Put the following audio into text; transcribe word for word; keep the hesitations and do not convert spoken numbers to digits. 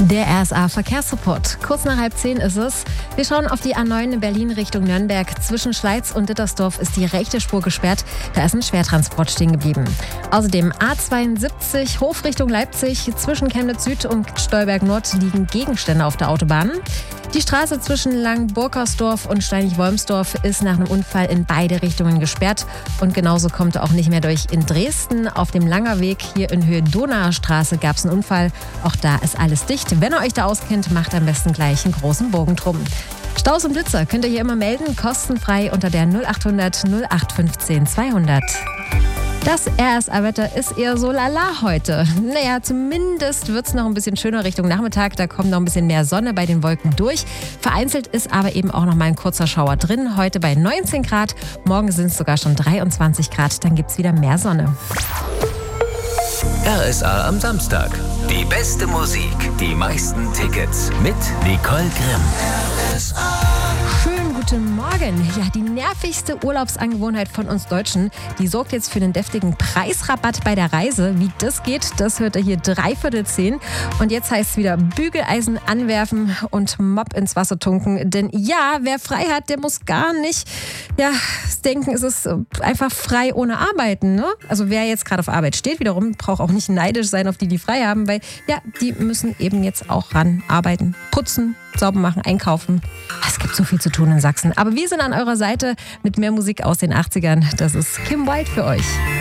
Der R S A-Verkehrssupport. Kurz nach halb zehn ist es. Wir schauen auf die A neun in Berlin Richtung Nürnberg. Zwischen Schleiz und Dittersdorf ist die rechte Spur gesperrt. Da ist ein Schwertransport stehen geblieben. Außerdem A zweiundsiebzig Hof Richtung Leipzig. Zwischen Chemnitz Süd und Stolberg Nord liegen Gegenstände auf der Autobahn. Die Straße zwischen Langburkersdorf und Steinig-Wolmsdorf ist nach einem Unfall in beide Richtungen gesperrt. Und genauso kommt er auch nicht mehr durch in Dresden. Auf dem Langerweg hier in Höhe Donauer Straße gab es einen Unfall. Auch da ist alles dicht. Wenn ihr euch da auskennt, macht am besten gleich einen großen Bogen drum. Staus und Blitzer könnt ihr hier immer melden, kostenfrei unter der null achthundert null acht fünfzehn zweihundert. Das R S A-Wetter ist eher so lala heute. Naja, zumindest wird es noch ein bisschen schöner Richtung Nachmittag. Da kommt noch ein bisschen mehr Sonne bei den Wolken durch. Vereinzelt ist aber eben auch noch mal ein kurzer Schauer drin. Heute bei neunzehn Grad. Morgen sind es sogar schon dreiundzwanzig Grad. Dann gibt es wieder mehr Sonne. R S A am Samstag. Die beste Musik, die meisten Tickets mit Nicole Grimm. R S A. Schönen guten Morgen. Ja, die nervigste Urlaubsangewohnheit von uns Deutschen, die sorgt jetzt für einen deftigen Preisrabatt bei der Reise. Wie das geht, das hört ihr hier dreiviertel zehn. Und jetzt heißt es wieder Bügeleisen anwerfen und Mopp ins Wasser tunken. Denn ja, wer frei hat, der muss gar nicht ja, denken, es ist einfach frei ohne Arbeiten. Ne? Also wer jetzt gerade auf Arbeit steht, wiederum braucht auch nicht neidisch sein auf die, die frei haben, weil ja, die müssen eben jetzt auch ran arbeiten, putzen, sauber machen, einkaufen. Es gibt so viel zu tun in Sachsen. Aber wir sind an eurer Seite mit mehr Musik aus den achtzigern. Das ist Kim Wilde für euch.